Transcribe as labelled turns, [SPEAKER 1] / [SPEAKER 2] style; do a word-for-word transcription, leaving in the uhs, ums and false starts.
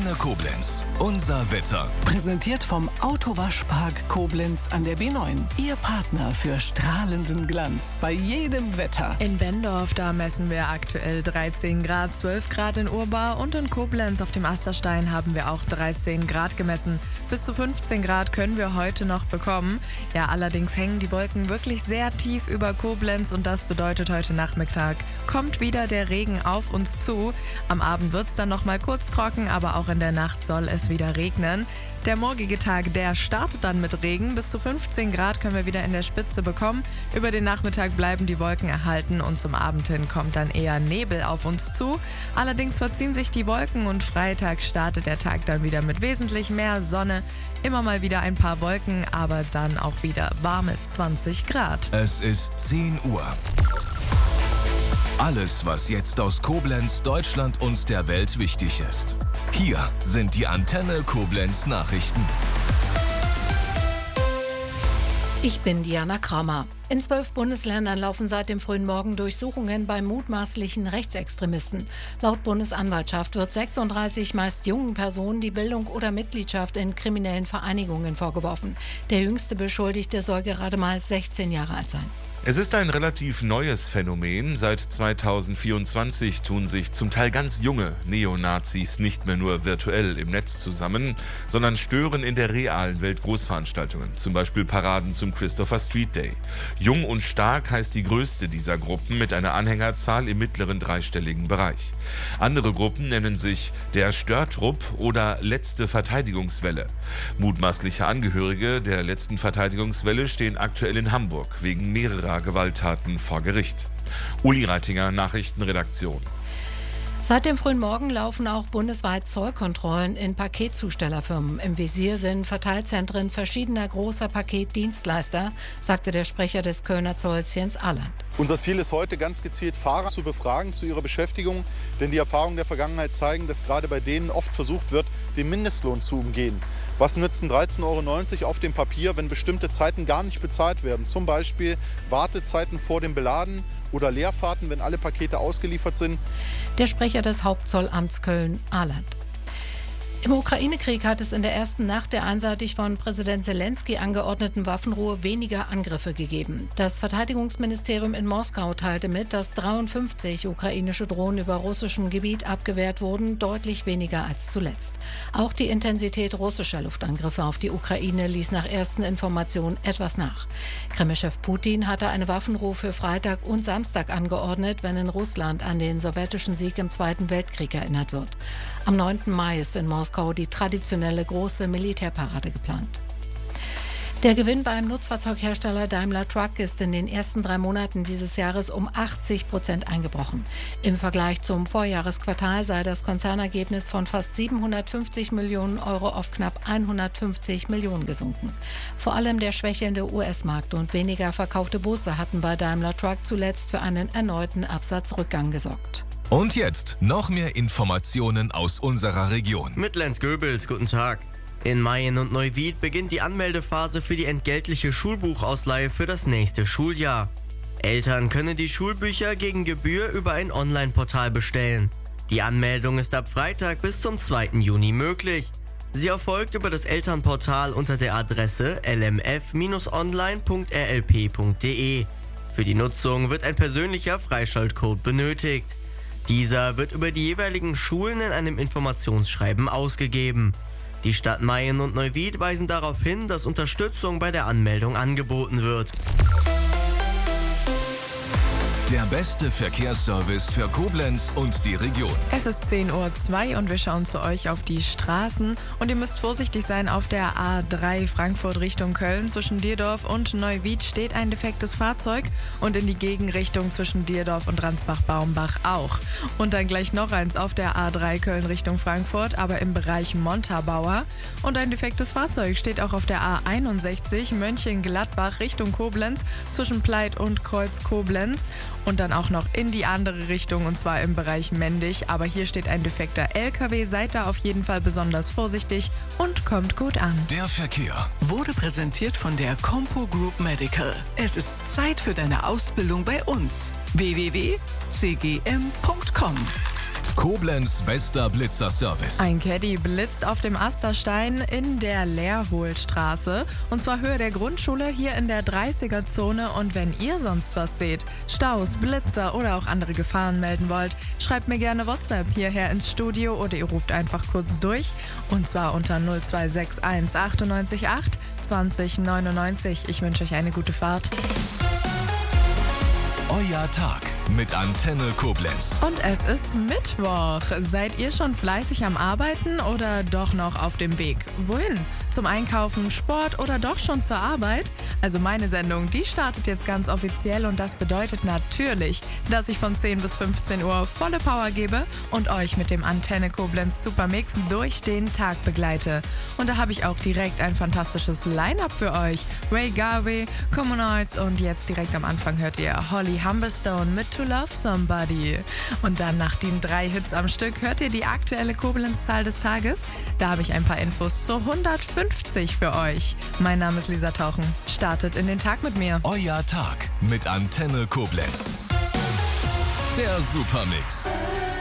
[SPEAKER 1] Antenne Koblenz. Unser Wetter.
[SPEAKER 2] Präsentiert vom Autowaschpark Koblenz an der B neun. Ihr Partner für strahlenden Glanz bei jedem Wetter.
[SPEAKER 3] In Bendorf, da messen wir aktuell dreizehn Grad, zwölf Grad in Urbar und in Koblenz auf dem Asterstein haben wir auch dreizehn Grad gemessen. Bis zu fünfzehn Grad können wir heute noch bekommen. Ja, allerdings hängen die Wolken wirklich sehr tief über Koblenz und das bedeutet, heute Nachmittag kommt wieder der Regen auf uns zu. Am Abend wird es dann noch mal kurz trocken, aber auch in der Nacht soll es wieder regnen. Der morgige Tag, der startet dann mit Regen. Bis zu fünfzehn Grad können wir wieder in der Spitze bekommen. Über den Nachmittag bleiben die Wolken erhalten und zum Abend hin kommt dann eher Nebel auf uns zu. Allerdings verziehen sich die Wolken und Freitag startet der Tag dann wieder mit wesentlich mehr Sonne. Immer mal wieder ein paar Wolken, aber dann auch wieder warme zwanzig Grad.
[SPEAKER 1] Es ist zehn Uhr. Alles, was jetzt aus Koblenz, Deutschland und der Welt wichtig ist. Hier sind die Antenne Koblenz Nachrichten.
[SPEAKER 4] Ich bin Diana Kramer. In zwölf Bundesländern laufen seit dem frühen Morgen Durchsuchungen bei mutmaßlichen Rechtsextremisten. Laut Bundesanwaltschaft wird sechsunddreißig meist jungen Personen die Bildung oder Mitgliedschaft in kriminellen Vereinigungen vorgeworfen. Der jüngste Beschuldigte soll gerade mal sechzehn Jahre alt sein.
[SPEAKER 5] Es ist ein relativ neues Phänomen. Seit zweitausendvierundzwanzig tun sich zum Teil ganz junge Neonazis nicht mehr nur virtuell im Netz zusammen, sondern stören in der realen Welt Großveranstaltungen, zum Beispiel Paraden zum Christopher Street Day. Jung und Stark heißt die größte dieser Gruppen mit einer Anhängerzahl im mittleren dreistelligen Bereich. Andere Gruppen nennen sich der Störtrupp oder Letzte Verteidigungswelle. Mutmaßliche Angehörige der letzten Verteidigungswelle stehen aktuell in Hamburg wegen mehrerer Gewalttaten vor Gericht. Uli Reitinger, Nachrichtenredaktion.
[SPEAKER 4] Seit dem frühen Morgen laufen auch bundesweit Zollkontrollen in Paketzustellerfirmen. Im Visier sind Verteilzentren verschiedener großer Paketdienstleister, sagte der Sprecher des Kölner Zolls Jens Ahland.
[SPEAKER 6] Unser Ziel ist heute ganz gezielt, Fahrer zu befragen zu ihrer Beschäftigung, denn die Erfahrungen der Vergangenheit zeigen, dass gerade bei denen oft versucht wird, den Mindestlohn zu umgehen. Was nützen dreizehn Euro neunzig auf dem Papier, wenn bestimmte Zeiten gar nicht bezahlt werden? Zum Beispiel Wartezeiten vor dem Beladen oder Leerfahrten, wenn alle Pakete ausgeliefert sind.
[SPEAKER 4] Der Sprecher des Hauptzollamts Köln, Ahland. Im Ukraine-Krieg hat es in der ersten Nacht der einseitig von Präsident Zelensky angeordneten Waffenruhe weniger Angriffe gegeben. Das Verteidigungsministerium in Moskau teilte mit, dass dreiundfünfzig ukrainische Drohnen über russischem Gebiet abgewehrt wurden, deutlich weniger als zuletzt. Auch die Intensität russischer Luftangriffe auf die Ukraine ließ nach ersten Informationen etwas nach. Kreml-Chef Putin hatte eine Waffenruhe für Freitag und Samstag angeordnet, wenn in Russland an den sowjetischen Sieg im Zweiten Weltkrieg erinnert wird. Am neunten Mai ist in Moskau die traditionelle große Militärparade geplant. Der Gewinn beim Nutzfahrzeughersteller Daimler Truck ist in den ersten drei Monaten dieses Jahres um achtzig Prozent eingebrochen. Im Vergleich zum Vorjahresquartal sei das Konzernergebnis von fast siebenhundertfünfzig Millionen Euro auf knapp hundertfünfzig Millionen gesunken. Vor allem der schwächelnde U S-Markt und weniger verkaufte Busse hatten bei Daimler Truck zuletzt für einen erneuten Absatzrückgang gesorgt.
[SPEAKER 1] Und jetzt noch mehr Informationen aus unserer Region.
[SPEAKER 7] Mit Lenz Goebels, guten Tag. In Mayen und Neuwied beginnt die Anmeldephase für die entgeltliche Schulbuchausleihe für das nächste Schuljahr. Eltern können die Schulbücher gegen Gebühr über ein Online-Portal bestellen. Die Anmeldung ist ab Freitag bis zum zweiten Juni möglich. Sie erfolgt über das Elternportal unter der Adresse l m f online punkt r l p punkt d e. Für die Nutzung wird ein persönlicher Freischaltcode benötigt. Dieser wird über die jeweiligen Schulen in einem Informationsschreiben ausgegeben. Die Stadt Mayen und Neuwied weisen darauf hin, dass Unterstützung bei der Anmeldung angeboten wird.
[SPEAKER 1] Der beste Verkehrsservice für Koblenz und die Region.
[SPEAKER 3] Es ist zehn Uhr zwei und wir schauen zu euch auf die Straßen. Und ihr müsst vorsichtig sein, auf der A drei Frankfurt Richtung Köln. Zwischen Dierdorf und Neuwied steht ein defektes Fahrzeug und in die Gegenrichtung zwischen Dierdorf und Ransbach-Baumbach auch. Und dann gleich noch eins auf der A drei Köln Richtung Frankfurt, aber im Bereich Montabaur. Und ein defektes Fahrzeug steht auch auf der A einundsechzig Mönchengladbach Richtung Koblenz zwischen Pleit und Kreuz Koblenz. Und dann auch noch in die andere Richtung, und zwar im Bereich Mendig. Aber hier steht ein defekter L K W. Seid da auf jeden Fall besonders vorsichtig und kommt gut an.
[SPEAKER 1] Der Verkehr
[SPEAKER 2] Wurde präsentiert von der Compo Group Medical. Es ist Zeit für deine Ausbildung bei uns. w w w punkt c g m punkt com
[SPEAKER 1] Koblenz bester Blitzerservice.
[SPEAKER 3] Ein Caddy blitzt auf dem Asterstein in der Leerholstraße. Und zwar Höhe der Grundschule hier in der dreißiger-Zone. Und wenn ihr sonst was seht, Staus, Blitzer oder auch andere Gefahren melden wollt, schreibt mir gerne WhatsApp hierher ins Studio oder ihr ruft einfach kurz durch. Und zwar unter null zwei sechs eins achtundneunzig acht zwanzig neunundneunzig. Ich wünsche euch eine gute Fahrt.
[SPEAKER 1] Euer Tag mit Antenne Koblenz.
[SPEAKER 3] Und es ist Mittwoch. Seid ihr schon fleißig am Arbeiten oder doch noch auf dem Weg? Wohin? Zum Einkaufen, Sport oder doch schon zur Arbeit? Also meine Sendung, die startet jetzt ganz offiziell und das bedeutet natürlich, dass ich von zehn bis fünfzehn Uhr volle Power gebe und euch mit dem Antenne Koblenz Supermix durch den Tag begleite. Und da habe ich auch direkt ein fantastisches Line-Up für euch. Ray Garvey, Common Arts und jetzt direkt am Anfang hört ihr Holly Humberstone mit To Love Somebody. Und dann nach den drei Hits am Stück hört ihr die aktuelle Koblenz-Zahl des Tages. Da habe ich ein paar Infos zu hundertfünfzig für euch. Mein Name ist Lisa Tauchen. Startet in den Tag mit mir.
[SPEAKER 1] Euer Tag mit Antenne Koblenz. Der Supermix.